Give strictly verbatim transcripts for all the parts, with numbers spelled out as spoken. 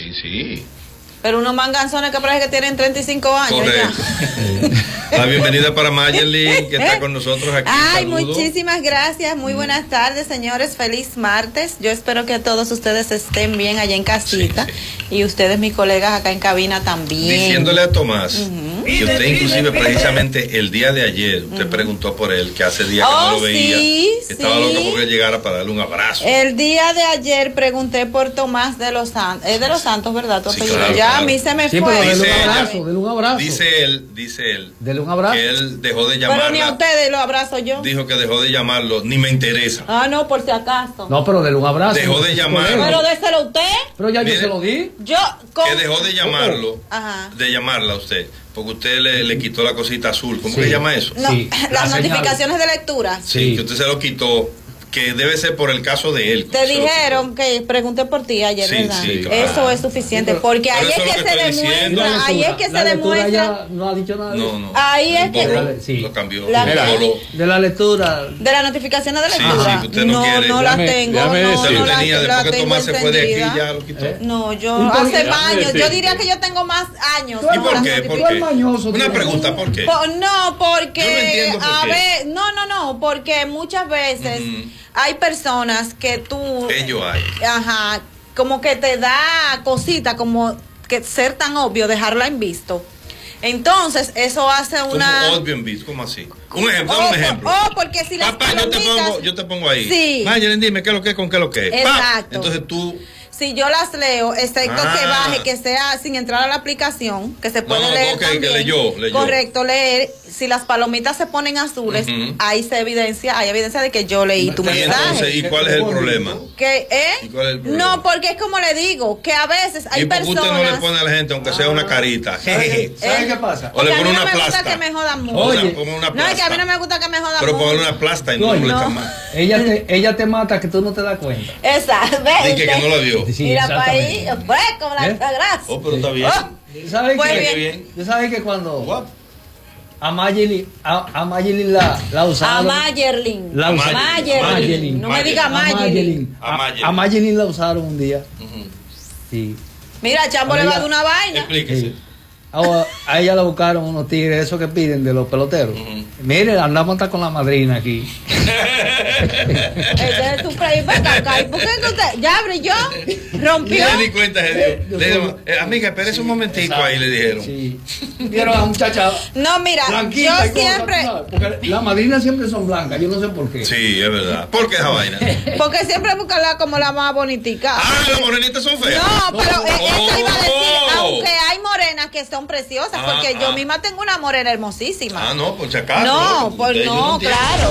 Sí, sí. Pero unos manganzones que parece que tienen treinta y cinco años. Correcto. La bienvenida para Mayerlin, que está con nosotros aquí. Ay, Saludo. muchísimas gracias. Muy buenas tardes, señores. Feliz martes. Yo espero que todos ustedes estén bien allá en casita. Sí, sí. Y ustedes, mis colegas, acá en cabina también. Diciéndole a Tomás, uh-huh. que usted inclusive precisamente el día de ayer, usted uh-huh. preguntó por él, que hace días que oh, no lo veía. Sí, que estaba sí. loco porque llegara para darle un abrazo. El día de ayer pregunté por Tomás de los Santos. Es de los Santos, ¿verdad? Sí, claro, ya claro. a mí se me sí, fue. Pero dice dele un abrazo, ella, dele un abrazo. Dice él, dice él. Dele un abrazo. Que él dejó de llamarla. Pero ni a ustedes lo abrazo yo. Dijo que dejó de llamarlo, ni me interesa. Ah, no, por si acaso. No, pero dele un abrazo. Dejó de llamarlo. Pero déselo a usted. Pero ya Mire, yo se lo di. Yo. Con... Que dejó de llamarlo. Ajá. De llamarla a usted. Porque usted le, le quitó la cosita azul. ¿Cómo sí. se llama eso? No, sí. Las la notificaciones señal. De lectura. Sí, sí, que usted se lo quitó. Que debe ser por el caso de él. Te dijeron que pregunté por ti ayer, sí, ¿verdad? Sí, claro. Eso es suficiente, porque ahí es que, que se demuestra, ahí es que se demuestra. No ha dicho nada. No, no. Ahí es que borró, sí. lo cambió. La, lo borró. De la lectura. De las notificaciones de lectura. Sí, sí, usted no, no, quiere. no la tengo. Déjame, no, usted no lo la, tenía, la después que tengo Tomás se fue de aquí encendida. ya lo quitó. ¿Eh? No, yo hace años, yo diría que yo tengo más años. ¿Y por qué? ¿Por qué? Una pregunta, ¿por qué? Por, no, porque yo no a por ver, no, no, no, porque muchas veces uh-huh. hay personas que tú ellos hay. Ajá, como que te da cosita, como que ser tan obvio, dejarla en visto. Entonces, eso hace una... ¿Cómo obvio en visto? ¿Cómo así? Un ejemplo, oh, un ejemplo. Oh, porque si las Papá, yo te pongo, yo te pongo ahí. Sí. Mayerlin, dime qué es lo que es, con qué es lo que es. Exacto. ¡Pap! Entonces tú... Si yo las leo, excepto ah. que baje, que sea sin entrar a la aplicación, que se puede no, no, leer okay, también. Que leyó, leyó. Correcto, leer. Si las palomitas se ponen azules, uh-huh. ahí se evidencia, hay evidencia de que yo leí tu ¿Y mensaje. Entonces, ¿y cuál es el problema? Que, ¿eh? ¿Y cuál es el problema? No, porque es como le digo, que a veces hay ¿Y por personas... usted no le pone a la gente, aunque sea una carita? ¿Sabes ¿sabe qué pasa? O le pone una plasta. A mí no me gusta plasta. que me jodan mucho. Oye, como una no, es que a mí no me gusta que me jodan Pero mucho. Pero ponle una plasta y no, no le echa más. Ella te, ella te mata que tú no te das cuenta. Exacto. Y que, que no la vio. Sí, mira para ahí, pues, como la ¿Eh? gracia. Oh, pero está bien. Oh, ¿sabes pues que, bien. ¿Tú sabes que cuando... What? A Mayerlin, a, a Mayerlin la, la usaron. A Mayerlin. La usaron. Mayerlin. Mayerlin. No me diga Mayerlin. A Mayerlin. A, a Mayerlin la usaron un día. Uh-huh. Sí. Mira, Chambo le va a dar una vaina. Explíquese. Sí. A, a ella la buscaron unos tigres, esos que piden de los peloteros. Uh-huh. Mire, andamos hasta con la madrina aquí. Ese es tu play para acá. ¿Y por qué que usted ya brilló? Rompió. Me di cuenta, eh, le digo, eh, amiga, espérese un momentico ahí, le dijeron. Sí. Vieron a la muchacha. No, mira, yo siempre. Cosa, porque las madrinas siempre son blancas, yo no sé por qué. Sí, es verdad. ¿Por qué esa vaina? Porque siempre buscan como la más bonitica. Ah, las morenitas son feas. No, pero oh, eh, eso iba a decir, oh. aunque hay morenas que son preciosas, ah, porque ah. yo misma tengo una morena hermosísima. Ah, no, por si acaso. No, no por no, no claro.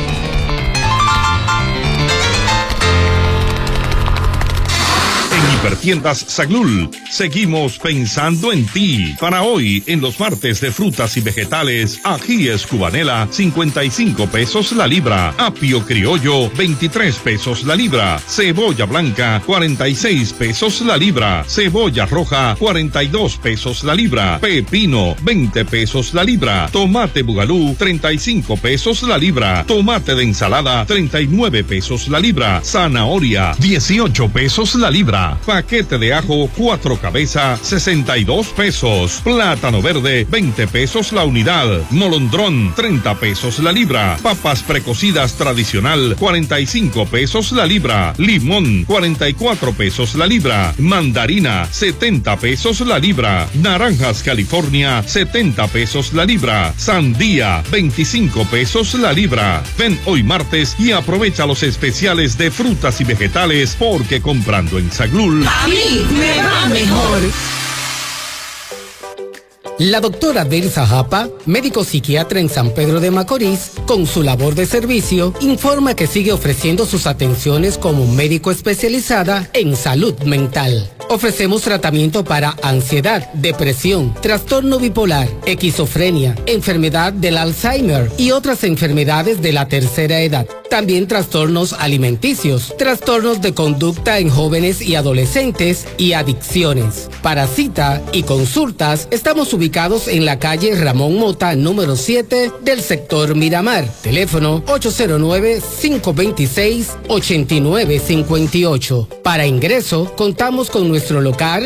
En Hipertiendas Saglul seguimos pensando en ti. Para hoy, en los martes de frutas y vegetales, ajíes cubanela, cincuenta y cinco pesos la libra. Apio criollo, veintitrés pesos la libra. Cebolla blanca, cuarenta y seis pesos la libra. Cebolla roja, cuarenta y dos pesos la libra. Pepino, veinte pesos la libra. Tomate bugalú, treinta y cinco pesos la libra. Tomate de ensalada, treinta y nueve pesos la libra. Zanahoria, dieciocho pesos la libra. Paquete de ajo, cuatro cabezas, sesenta y dos pesos. Plátano verde, veinte pesos la unidad. Molondrón, treinta pesos la libra. Papas precocidas tradicional, cuarenta y cinco pesos la libra. Limón, cuarenta y cuatro pesos la libra. Mandarina, setenta pesos la libra. Naranjas California, setenta pesos la libra. Sandía, veinticinco pesos la libra. Ven hoy martes y aprovecha los especiales de frutas y vegetales, porque comprando en Saglul, a mí me va mejor. La doctora Delsa Japa, médico psiquiatra en San Pedro de Macorís, con su labor de servicio, informa que sigue ofreciendo sus atenciones como médico especializada en salud mental. Ofrecemos tratamiento para ansiedad, depresión, trastorno bipolar, esquizofrenia, enfermedad del Alzheimer y otras enfermedades de la tercera edad. También trastornos alimenticios, trastornos de conducta en jóvenes y adolescentes y adicciones. Para cita y consultas, estamos ubicados en la calle Ramón Mota, número siete del sector Miramar. Teléfono ocho cero nueve, cinco dos seis, ocho nueve cinco ocho. Para ingreso, contamos con nuestro local